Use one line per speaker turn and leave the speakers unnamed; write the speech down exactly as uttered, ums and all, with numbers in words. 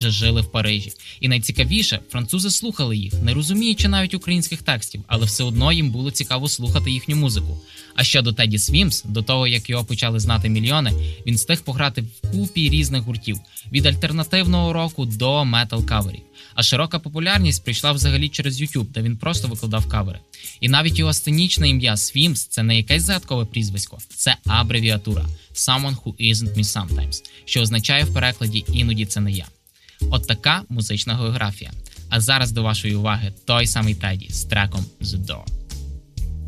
майже жили в Парижі. І найцікавіше, французи слухали їх, не розуміючи навіть українських текстів, але все одно їм було цікаво слухати їхню музику. А щодо Теді Свімс, до того, як його почали знати мільйони, він встиг пограти в купі різних гуртів, від альтернативного року до метал-каверів. А широка популярність прийшла взагалі через YouTube, де він просто викладав кавери. І навіть його сценічне ім'я Свімс – це не якесь загадкове прізвисько, це абревіатура «Someone who isn't me sometimes», що означає в перекладі «іноді це не я». От така музична географія. А зараз до вашої уваги той самий Теді з треком «The Door».